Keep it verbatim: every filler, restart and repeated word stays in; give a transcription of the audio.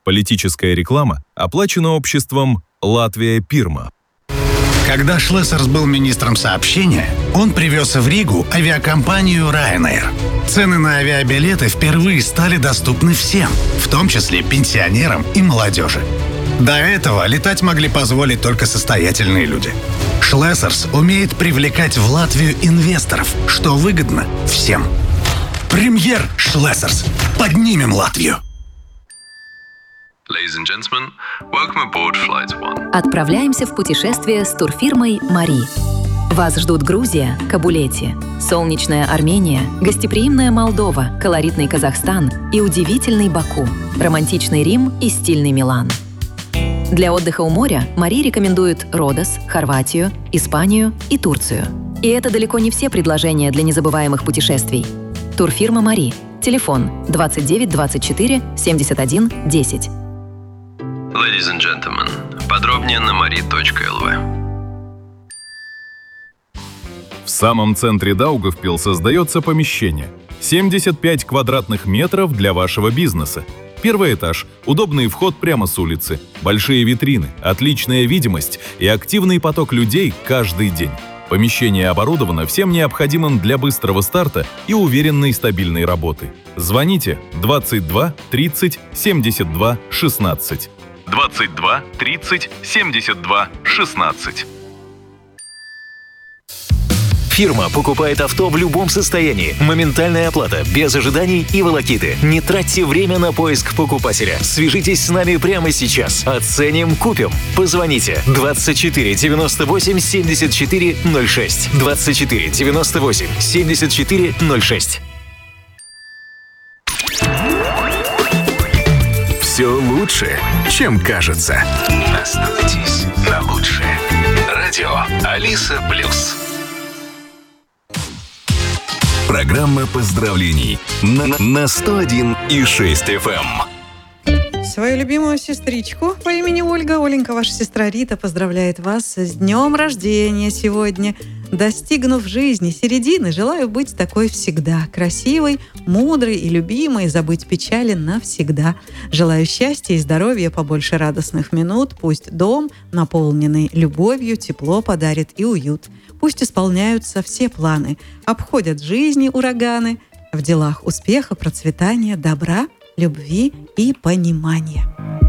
Политическая реклама оплачена обществом «Латвия Пирма». Когда Шлессерс был министром сообщения, он привез в Ригу авиакомпанию Ryanair. Цены на авиабилеты впервые стали доступны всем, в том числе пенсионерам и молодежи. До этого летать могли позволить только состоятельные люди. Шлессерс умеет привлекать в Латвию инвесторов, что выгодно всем. Премьер Шлессерс. Поднимем Латвию. Ladies and gentlemen, welcome aboard Flight One. Отправляемся в путешествие с турфирмой «Мари». Вас ждут Грузия, Кабулети, солнечная Армения, гостеприимная Молдова, колоритный Казахстан и удивительный Баку, романтичный Рим и стильный Милан. Для отдыха у моря «Мари» рекомендует Родос, Хорватию, Испанию и Турцию. И это далеко не все предложения для незабываемых путешествий. Турфирма «Мари». Телефон двадцать девять двадцать четыре семьдесят один десять. Ladies and gentlemen, подробнее на mari точка эл ви. В самом центре Даугавпилса сдается помещение. семьдесят пять квадратных метров для вашего бизнеса. Первый этаж, удобный вход прямо с улицы, большие витрины, отличная видимость и активный поток людей каждый день. Помещение оборудовано всем необходимым для быстрого старта и уверенной стабильной работы. Звоните двадцать два тридцать семьдесят два шестнадцать. двадцать два тридцать семьдесят два шестнадцать. Фирма покупает авто в любом состоянии. Моментальная оплата, без ожиданий и волокиты. Не тратьте время на поиск покупателя. Свяжитесь с нами прямо сейчас. Оценим, купим. Позвоните двадцать четыре девяносто восемь семьдесят четыре ноль шесть. двадцать четыре девяносто восемь семьдесят четыре ноль шесть. Все лучше, чем кажется. Остановитесь на лучшее. Радио Алиса Плюс. Программа поздравлений на, на сто один и шесть эф эм. Свою любимую сестричку по имени Ольга. Оленька, ваша сестра Рита поздравляет вас с днем рождения сегодня. Достигнув жизни середины, желаю быть такой всегда. Красивой, мудрой и любимой, забыть печали навсегда. Желаю счастья и здоровья, побольше радостных минут. Пусть дом, наполненный любовью, тепло подарит и уют. Пусть исполняются все планы, обходят жизни ураганы. В делах успеха, процветания, добра, любви и понимания.